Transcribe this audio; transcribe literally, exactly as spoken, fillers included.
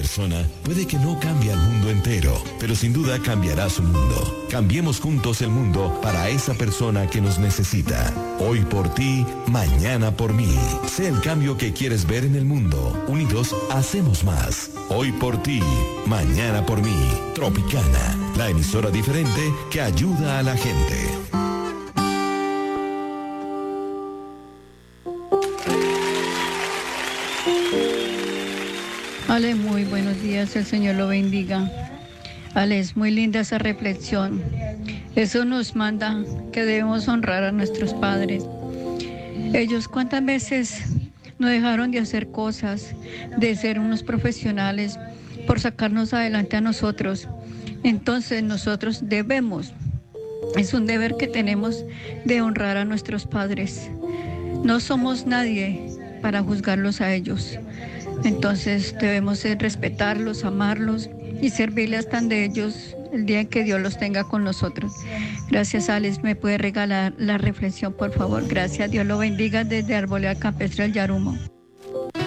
persona puede que no cambie al mundo entero, pero sin duda cambiará su mundo. Cambiemos juntos el mundo para esa persona que nos necesita. Hoy por ti, mañana por mí. Sé el cambio que quieres ver en el mundo. Unidos hacemos más. Hoy por ti, mañana por mí. Tropicana, la emisora diferente que ayuda a la gente. Ale, muy buenos días, el Señor lo bendiga. Ale, es muy linda esa reflexión. Eso nos manda que debemos honrar a nuestros padres. Ellos cuántas veces no dejaron de hacer cosas, de ser unos profesionales por sacarnos adelante a nosotros. Entonces nosotros debemos, es un deber que tenemos de honrar a nuestros padres. No somos nadie para juzgarlos a ellos. Entonces debemos respetarlos, amarlos y servirles hasta de ellos el día en que Dios los tenga con nosotros. Gracias, Alex. ¿Me puede regalar la reflexión, por favor? Gracias. Dios lo bendiga desde Arboleda Campestre del Yarumo.